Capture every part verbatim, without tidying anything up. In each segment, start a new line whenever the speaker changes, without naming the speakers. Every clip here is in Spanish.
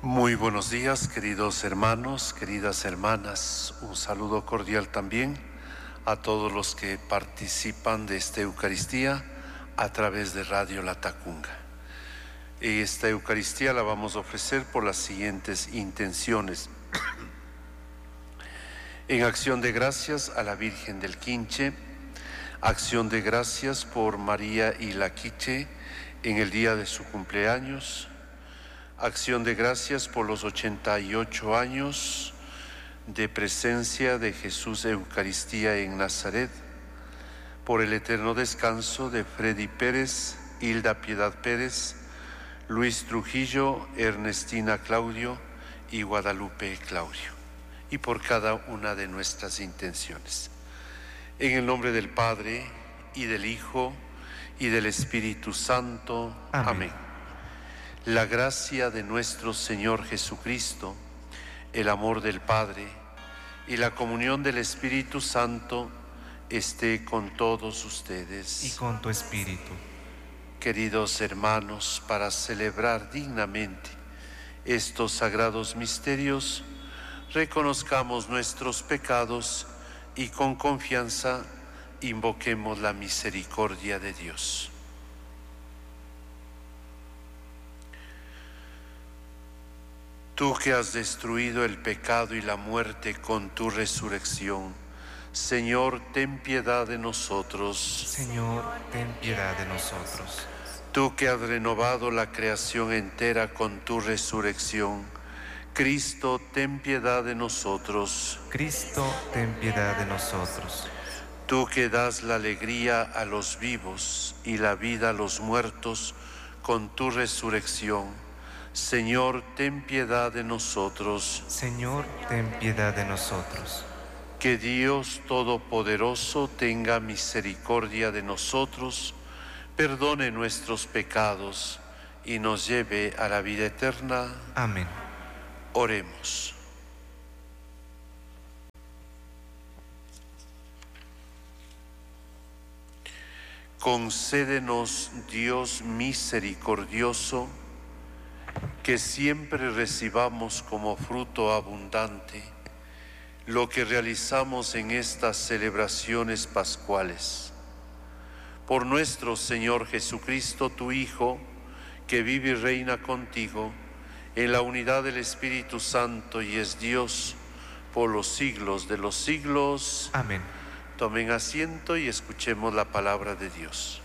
Muy buenos días, queridos hermanos, queridas hermanas. Un saludo cordial también a todos los que participan de esta Eucaristía a través de Radio La Tacunga. Y esta Eucaristía la vamos a ofrecer por las siguientes intenciones. En acción de gracias a la Virgen del Quinche, acción de gracias por María y la Quiche en el día de su cumpleaños, acción de gracias por los ochenta y ocho años de presencia de Jesús Eucaristía en Nazaret, por el eterno descanso de Freddy Pérez, Hilda Piedad Pérez, Luis Trujillo, Ernestina Claudio y Guadalupe Claudio, y por cada una de nuestras intenciones. En el nombre del Padre, y del Hijo, y del Espíritu Santo. Amén. Amén. La gracia de nuestro Señor Jesucristo, el amor del Padre y la comunión del Espíritu Santo esté con todos ustedes.
Y con tu espíritu.
Queridos hermanos, para celebrar dignamente estos sagrados misterios, reconozcamos nuestros pecados y con confianza invoquemos la misericordia de Dios. Tú que has destruido el pecado y la muerte con tu resurrección, Señor, ten piedad de nosotros.
Señor, ten piedad de nosotros.
Tú que has renovado la creación entera con tu resurrección, Cristo, ten piedad de nosotros.
Cristo, ten piedad de nosotros.
Tú que das la alegría a los vivos y la vida a los muertos con tu resurrección, Señor, ten piedad de nosotros.
Señor, ten piedad de nosotros.
Que Dios Todopoderoso tenga misericordia de nosotros, perdone nuestros pecados y nos lleve a la vida eterna.
Amén.
Oremos. Concédenos, Dios misericordioso, que siempre recibamos como fruto abundante lo que realizamos en estas celebraciones pascuales. Por nuestro Señor Jesucristo, tu Hijo, que vive y reina contigo en la unidad del Espíritu Santo y es Dios por los siglos de los siglos.
Amén.
Tomen asiento y escuchemos la palabra de Dios.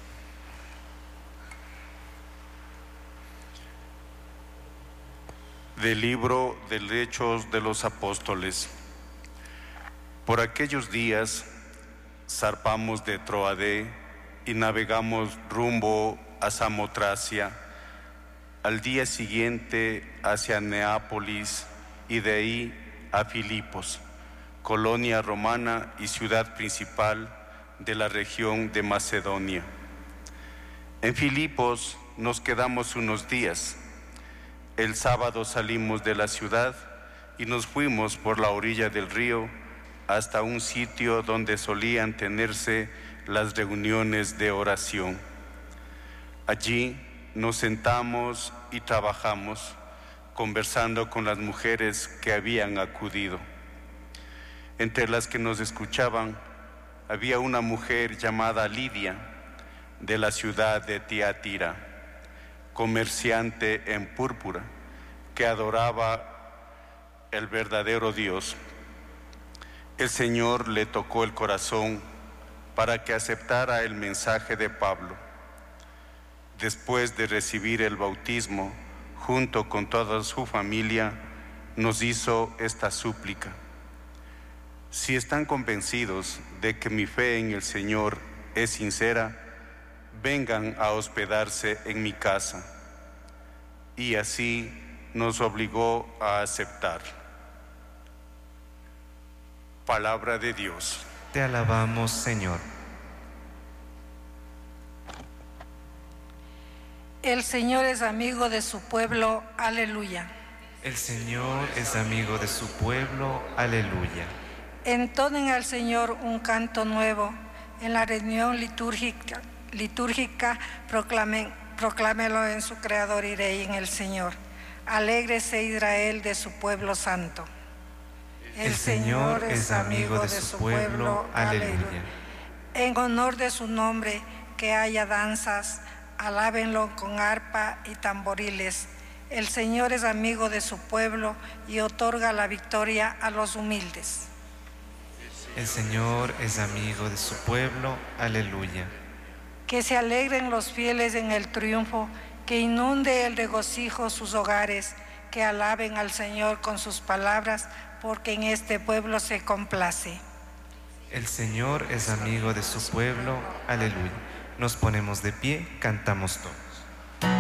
Del libro de Hechos de los Apóstoles. Por aquellos días zarpamos de Troade y navegamos rumbo a Samotracia, al día siguiente hacia Neápolis y de ahí a Filipos, colonia romana y ciudad principal de la región de Macedonia. En Filipos nos quedamos unos días. El sábado salimos de la ciudad y nos fuimos por la orilla del río hasta un sitio donde solían tenerse las reuniones de oración. Allí nos sentamos y trabajamos, conversando con las mujeres que habían acudido. Entre las que nos escuchaban había una mujer llamada Lidia, de la ciudad de Tiatira, comerciante en púrpura, que adoraba el verdadero Dios. El Señor le tocó el corazón para que aceptara el mensaje de Pablo. Después de recibir el bautismo, junto con toda su familia, nos hizo esta súplica: si están convencidos de que mi fe en el Señor es sincera, vengan a hospedarse en mi casa. Y así nos obligó a aceptar. Palabra de Dios.
Te alabamos, Señor.
El Señor es amigo de su pueblo, aleluya.
El Señor es amigo de su pueblo, aleluya.
Entonen al Señor un canto nuevo, en la reunión litúrgica, litúrgica proclamen, proclámelo en su Creador y Rey, en el Señor. Alégrese Israel de su pueblo santo.
El Señor es amigo de su pueblo. Aleluya.
En honor de su nombre, que haya danzas, alábenlo con arpa y tamboriles. El Señor es amigo de su pueblo y otorga la victoria a los humildes.
El Señor es amigo de su pueblo. Aleluya.
Que se alegren los fieles en el triunfo, que inunde el regocijo sus hogares, que alaben al Señor con sus palabras, porque en este pueblo se complace.
El Señor es amigo de su pueblo. Aleluya. Nos ponemos de pie, cantamos todos.